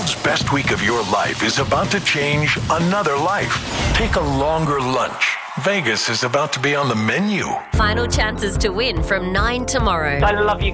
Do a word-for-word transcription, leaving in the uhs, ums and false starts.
world's best week of your life is about to change another life. Take a longer lunch. Vegas is about to be on the menu. Final chances to win from nine tomorrow. I love you